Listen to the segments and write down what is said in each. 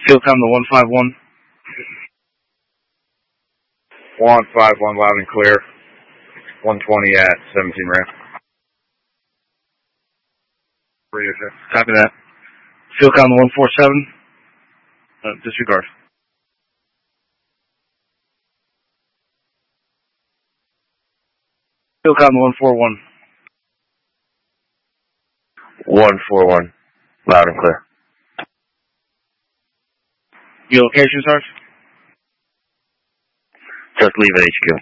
Philcom to 151. 151 loud and clear. 120 at 17 ramp. Radio check. Copy that. Philcom to 147. Disregard. Philcom to 141. 141 loud and clear. Your location, Sarge? Just leave at HQ.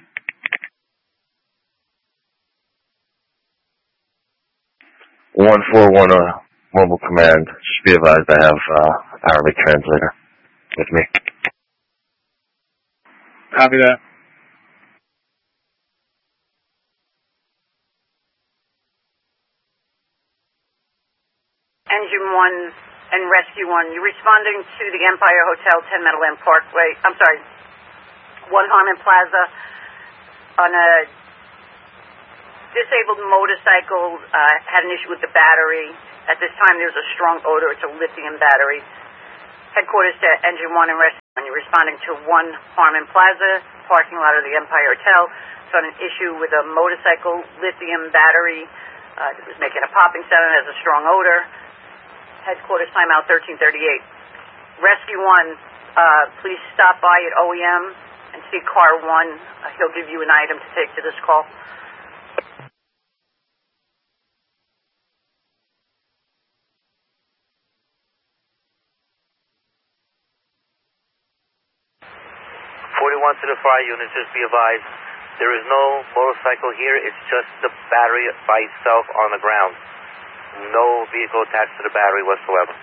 141 mobile command. Just be advised I have Arabic translator with me. Copy that. Engine 1 and Rescue 1, you're responding to the Empire Hotel, 10 Meadowland Parkway. I'm sorry, 1 Harmon Plaza on a disabled motorcycle, had an issue with the battery. At this time, there's a strong odor. It's a lithium battery. Headquarters to Engine 1 and Rescue 1, you're responding to 1 Harmon Plaza, parking lot of the Empire Hotel. It's on an issue with a motorcycle lithium battery. It was making a popping sound and has a strong odor. Headquarters timeout 1338. Rescue 1, please stop by at OEM and see car 1. He'll give you an item to take to this call. To the fire unit, just be advised, there is no motorcycle here, it's just the battery by itself on the ground. No vehicle attached to the battery whatsoever.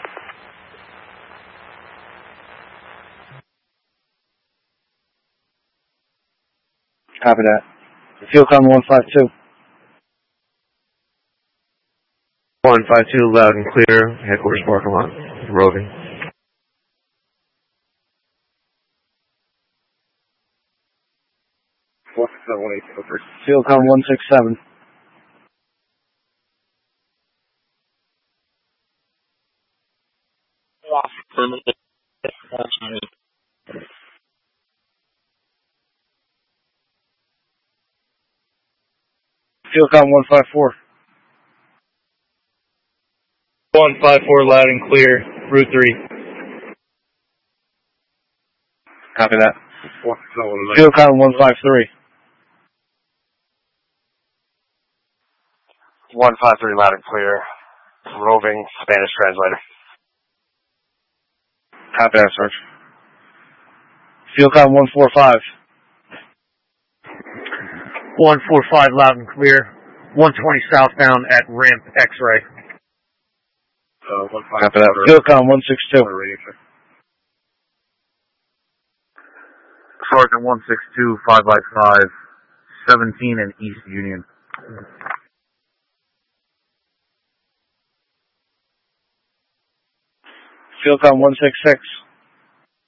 Copy that. Philcom 152. 152 loud and clear. Headquarters parking lot. Roving. Philcom 167. Philcom 154. 154 loud and clear. Route 3. Copy that. Philcom 153. 153 loud and clear. Roving Spanish translator. Copy that, Sarge. Philcom 145. 145 loud and clear. 120 southbound at ramp X-ray. Copy that. Philcom 162. Sergeant 162, 5x5, 17 in East Union. Philcom 166.